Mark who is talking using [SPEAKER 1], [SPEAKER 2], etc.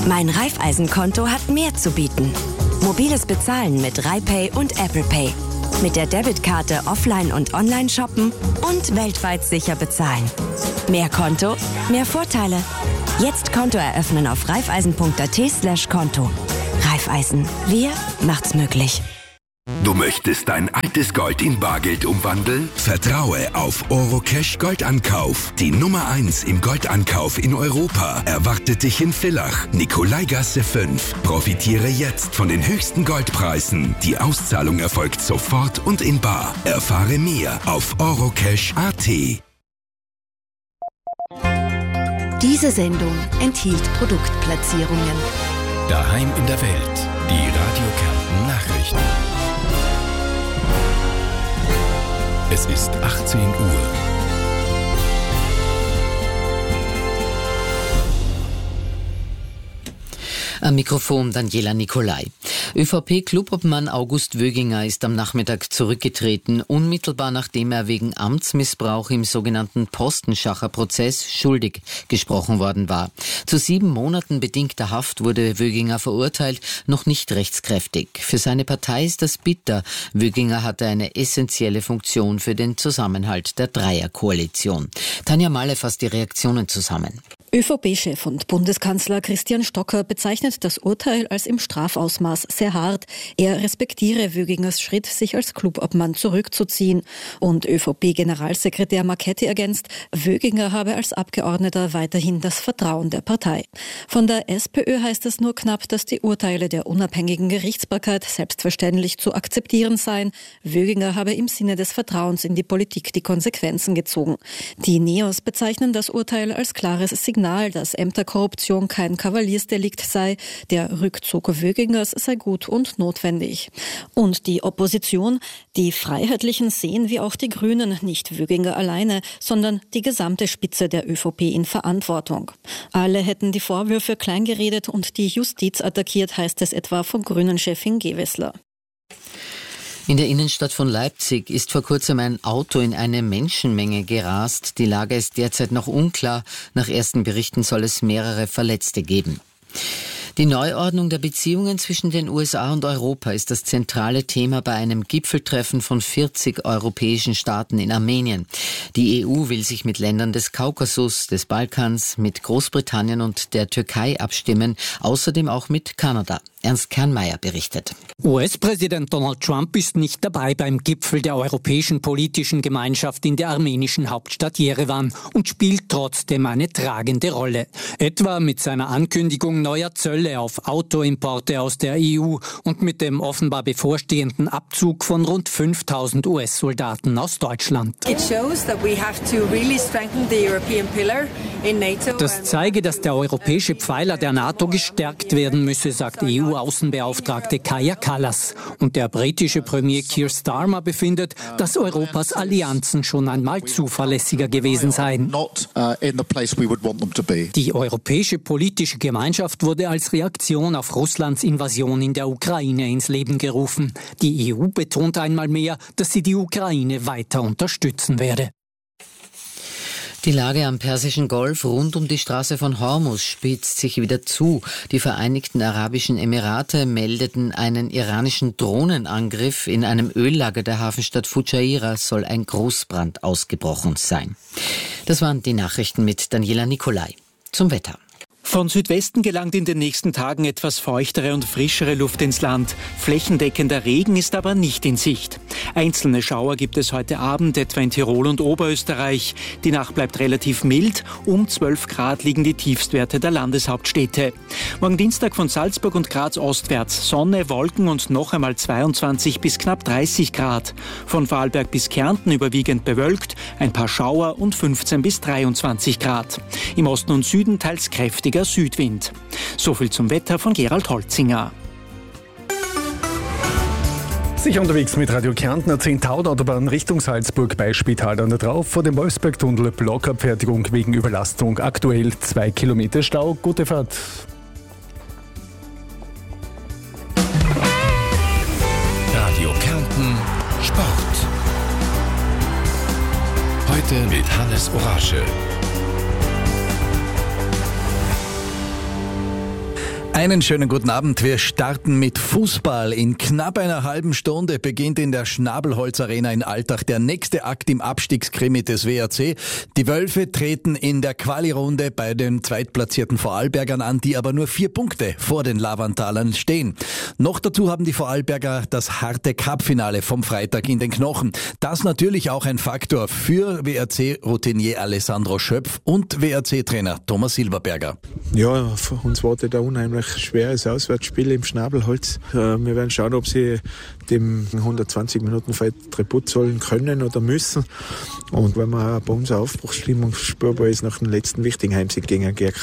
[SPEAKER 1] Mein Raiffeisen-Konto hat mehr zu bieten. Mobiles Bezahlen mit RaiPay und Apple Pay. Mit der Debitkarte offline und online shoppen und weltweit sicher bezahlen. Mehr Konto, mehr Vorteile. Jetzt Konto eröffnen auf raiffeisen.at/Konto. Raiffeisen. Wir macht's möglich.
[SPEAKER 2] Du möchtest dein altes Gold in Bargeld umwandeln? Vertraue auf Orocash Goldankauf. Die Nummer 1 im Goldankauf in Europa erwartet dich in Villach, Nikolaigasse 5. Profitiere jetzt von den höchsten Goldpreisen. Die Auszahlung erfolgt sofort und in bar. Erfahre mehr auf orocash.at.
[SPEAKER 3] Diese Sendung enthielt Produktplatzierungen.
[SPEAKER 4] Daheim in der Welt. Die Radio Kärnten Nachrichten. Es ist 18 Uhr.
[SPEAKER 5] Am Mikrofon Daniela Nicolai. ÖVP-Clubobmann August Wöginger ist am Nachmittag zurückgetreten, unmittelbar nachdem er wegen Amtsmissbrauch im sogenannten Postenschacher-Prozess schuldig gesprochen worden war. Zu 7 Monaten bedingter Haft wurde Wöginger verurteilt, noch nicht rechtskräftig. Für seine Partei ist das bitter. Wöginger hatte eine essentielle Funktion für den Zusammenhalt der Dreierkoalition. Tanja Malle fasst die Reaktionen zusammen.
[SPEAKER 6] ÖVP-Chef und Bundeskanzler Christian Stocker bezeichnet das Urteil als im Strafausmaß sehr hart. Er respektiere Wögingers Schritt, sich als Clubobmann zurückzuziehen. Und ÖVP-Generalsekretär Marchetti ergänzt, Wöginger habe als Abgeordneter weiterhin das Vertrauen der Partei. Von der SPÖ heißt es nur knapp, dass die Urteile der unabhängigen Gerichtsbarkeit selbstverständlich zu akzeptieren seien. Wöginger habe im Sinne des Vertrauens in die Politik die Konsequenzen gezogen. Die Neos bezeichnen das Urteil als klares Signal, dass Ämterkorruption kein Kavaliersdelikt sei. Der Rückzug Wögingers sei gut und notwendig. Und die Opposition, die Freiheitlichen sehen wie auch die Grünen nicht Wöginger alleine, sondern die gesamte Spitze der ÖVP in Verantwortung. Alle hätten die Vorwürfe kleingeredet und die Justiz attackiert, heißt es etwa von Grünen-Chefin Gewessler.
[SPEAKER 5] In der Innenstadt von Leipzig ist vor kurzem ein Auto in eine Menschenmenge gerast. Die Lage ist derzeit noch unklar. Nach ersten Berichten soll es mehrere Verletzte geben. Die Neuordnung der Beziehungen zwischen den USA und Europa ist das zentrale Thema bei einem Gipfeltreffen von 40 europäischen Staaten in Armenien. Die EU will sich mit Ländern des Kaukasus, des Balkans, mit Großbritannien und der Türkei abstimmen, außerdem auch mit Kanada. Ernst Kernmeier berichtet.
[SPEAKER 7] US-Präsident Donald Trump ist nicht dabei beim Gipfel der Europäischen Politischen Gemeinschaft in der armenischen Hauptstadt Jerewan und spielt trotzdem eine tragende Rolle. Etwa mit seiner Ankündigung neuer Zölle auf Autoimporte aus der EU und mit dem offenbar bevorstehenden Abzug von rund 5.000 US-Soldaten aus Deutschland. Das zeige, dass der europäische Pfeiler der NATO gestärkt werden müsse, sagt EU-Außenbeauftragte Kaja Kallas. Und der britische Premier Keir Starmer befindet, dass Europas Allianzen schon einmal zuverlässiger gewesen seien. Die Europäische Politische Gemeinschaft wurde als Reaktion auf Russlands Invasion in der Ukraine ins Leben gerufen. Die EU betont einmal mehr, dass sie die Ukraine weiter unterstützen werde.
[SPEAKER 5] Die Lage am Persischen Golf rund um die Straße von Hormuz spitzt sich wieder zu. Die Vereinigten Arabischen Emirate meldeten einen iranischen Drohnenangriff. In einem Öllager der Hafenstadt Fujairah soll ein Großbrand ausgebrochen sein. Das waren die Nachrichten mit Daniela Nicolai. Zum Wetter.
[SPEAKER 8] Von Südwesten gelangt in den nächsten Tagen etwas feuchtere und frischere Luft ins Land. Flächendeckender Regen ist aber nicht in Sicht. Einzelne Schauer gibt es heute Abend, etwa in Tirol und Oberösterreich. Die Nacht bleibt relativ mild. Um 12 Grad liegen die Tiefstwerte der Landeshauptstädte. Morgen Dienstag von Salzburg und Graz ostwärts Sonne, Wolken und noch einmal 22 bis knapp 30 Grad. Von Vorarlberg bis Kärnten überwiegend bewölkt, ein paar Schauer und 15 bis 23 Grad. Im Osten und Süden teils kräftiger Südwind. So viel zum Wetter von Gerald Holzinger.
[SPEAKER 9] Sicher unterwegs mit Radio Kärnten, 10. Autobahn Richtung Salzburg bei Spital an der Drauf. Vor dem Wolfsbergtunnel Blockabfertigung wegen Überlastung. Aktuell 2 Kilometer Stau. Gute Fahrt.
[SPEAKER 4] Radio Kärnten Sport. Heute mit Hannes Orasche.
[SPEAKER 10] Einen schönen guten Abend. Wir starten mit Fußball. In knapp einer halben Stunde beginnt in der Schnabelholz Arena in Altach der nächste Akt im Abstiegskrimi des WRC. Die Wölfe treten in der Quali-Runde bei den zweitplatzierten Vorarlbergern an, die aber nur 4 Punkte vor den Lavantalern stehen. Noch dazu haben die Vorarlberger das harte Cup-Finale vom Freitag in den Knochen. Das natürlich auch ein Faktor für WRC-Routinier Alessandro Schöpf und WRC-Trainer Thomas Silberberger.
[SPEAKER 11] Ja, für uns wartet ein unheimlich schweres Auswärtsspiel im Schnabelholz. Wir werden schauen, ob sie dem 120-Minuten-Fight Tribut zollen können oder müssen. Und wenn man bei unserer Aufbruchsstimmung spürbar ist nach dem letzten wichtigen Heimsieg gegen GRK